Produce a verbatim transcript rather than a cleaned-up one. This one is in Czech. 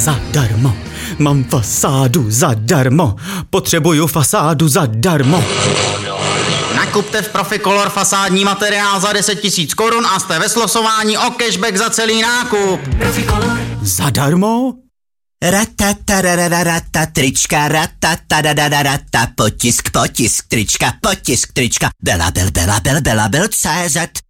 zadarmo. Mám fasádu zadarmo. Potřebuju fasádu zadarmo. Nakupte v Proficolor fasádní materiál za deset tisíc korun a jste ve slosování o cashback za celý nákup. Proficolor. Zadarmo? Ratatarararata trička, ratatarararata potisk, potisk trička, potisk trička, Bela Bel, Bela Bel, Bela Bel, C Z.